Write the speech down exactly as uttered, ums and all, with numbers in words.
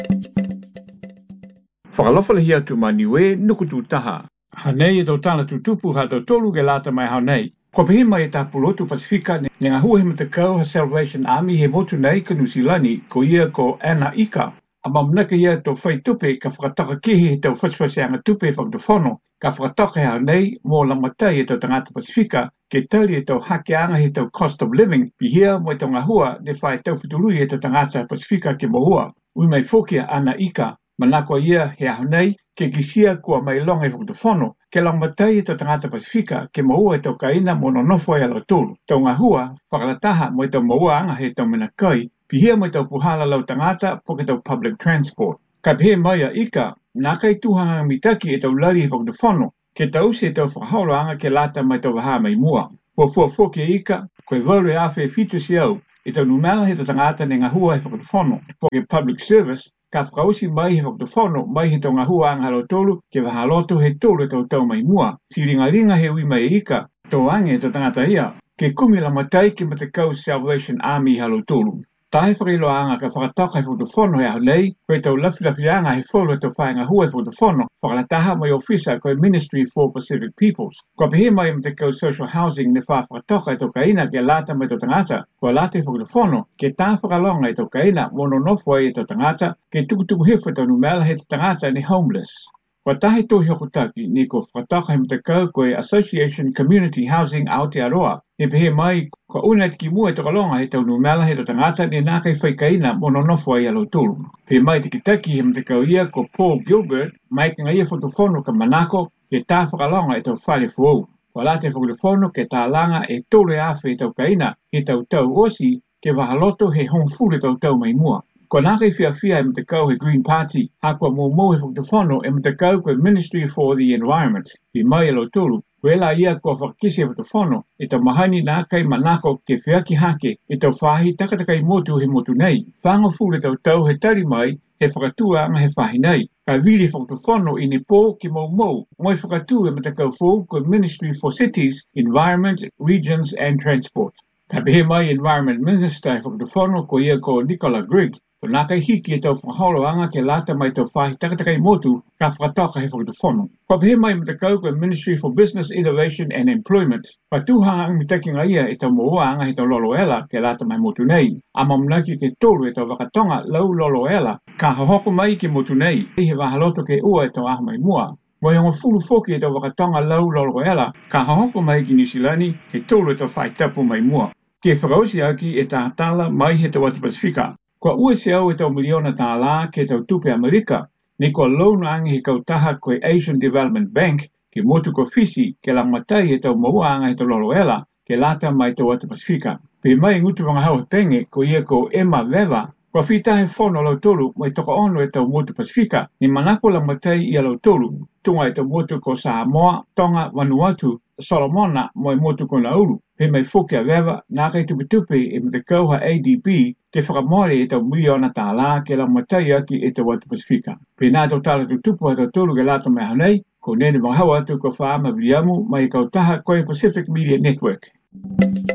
Whakalofala hia tu maniwe nuku tu taha. Hanei e tau tana tu tupu ha tau tolu ke lata mai hanei. Ko pehe mai e ta pulotu Pasifika ne ngā hua he matakau ha Salvation Army he motu nei ka Nusilani ko ia ko Ana Ika. Ama mnaka ia tau whai tupe ka whakataka kihi he tau whaswasianga tupe whakatofono ka whakataka he hanei mō lamatai e tau tangata Pasifika ke tali e tau hakeanga he tau cost of living pihia mo e tau ngā hua ne whai tau whitului e tau tangata Pasifika ke mohua. Ui mai whokia Ana Ika. Manako ia he ahonei ke kisia kua mai longa e whakatofono ke lamatai e tau tangata Pasifika ke mohua e tau kaina mo nonofo e ala tolu. Tau ngā hua whakalataha mo e tau mohua anga he tau menakai pihia mo e tau puhala lau tangata po ke tau public transport. Ka pehe mai a Ika, nā kai tuhanga mitaki e tau lari e whakatofono ke tau se tau whakahauro anga ke lata mai tau waha mai mua. Po fuafua ke Ika, koe vaure awhi e fitu si au e tau numela he tau tangata ne ngā hua e whakatofono po ke public service ka whakausi mai he whakatofono mai he tau ngā hua anga halo tolu ke wahaloto he tolu e tau tau mai mua. Si ringa ringa he ui mai e Ika, tau ange e tau tangata ia, ke kumi la matai ke matakau Salvation Army halo tolu. Tahe whakiloanga ka whakataka he whakatofono he ahonei, koe tau lafi lafi anga he wholo e tau whaenga hua he whakatofono, whakalataha mai ofisa koe Ministry for Pacific Peoples. Ko pehe mai matakau social housing ne wha whakataka e tau kaina ke lata mai tau tangata, ko lata he whakatofono ke tā whakalonga e tau kaina mono nofo e tau tangata, ke tukutuku hefa tau numela he tau tangata ni homeless. Wa tahe tohi hokutaki ni ko whakataka he matakau koe Association Community Housing Aotearoa, e pehe mai ko unait ki mua e tokalonga he tau numela he tau tangata ni nā kai whaikaina mo nonofo ai alo tolu. Pehe mai tikitaki he matakau ia ko Paul Gilbert, mai ka ngai e whakatofono ka manako ke tā whakalonga e tau whare fuau. Wa late whakatofono ke tā langa e tole awhi e tau kaina he tau tau osi ke wahaloto he hongfure tau tau mai mua. Ko nā kai whia whia e matakau he Green Party, ha kua mō mō he whakatofono e matakau koe Ministry for the Environment. He mai alo tolu, wela ia kua whakakisi e whakatofono, e tau mahani nā kai manako ke whiaki hake, e tau whahi takatakai motu he motu nei. Whango fule tau tau he tari mai, he whakatua anga he whahi nei. Ka viri whakatofono i ne pō ki mō mō, moi whakatu e matakau fō koe Ministry for Cities, Environment, Regions and Transport. Ka pehe mai Environment Minister e whakatofono ko ia ko Nicola Grigg, ko nā kai hiki e tau whakaholo anga ke lata mai tau whahi takatakai motu ka whakataka he whakatofono. Ko pehe mai matakau koe Ministry for Business, Innovation and Employment. Pa tūhanga ang mitaki ngā ia e tau moa anga he tau loloela ke lata mai motu nei. Ama mnaki ke tolu e tau wakatonga lau loloela ka hahoko mai ke motu nei. E he wahaloto ke ua e tau aha mai mua. Mo hongo fulu foki e tau wakatonga lau loloela ka hahoko mai ki Nusilani ke tolu e tau whai tapu mai mua. Ke whakausi aki e tā tala mai he tau ati Pasifika. Kua ua se au e tau miliona tā la ke tau tupe Amerika, ne kua louna angi he kautaha koe Asian Development Bank ke motu ko fisi ke la matai e tau maua anga he tau loloela ke lata mai tau atu Pasifika. Pe mai ngutu wanga hau he penge ko ia ko Emma Veva, kua whitahe whono lau tolu mo i toka ono e tau motu Pasifika, ni manako la matai i a lau tolu, tunga e tau motu ko Samoa, Tonga, Vanuatu, Solomona mo i motu ko Nauru. He mai whoke a Veva, nā kai tupe tupe e matakau ha A D P ke whakamore e tau miliona tā la ke la matai aki e tau atu Pasifika. Pe nā tau tala tu tupu ha tau tolu ke lata mai hanei, ko nene mga hawa tu ko whaama viliamu mai kautaha koe Pacific Media Network.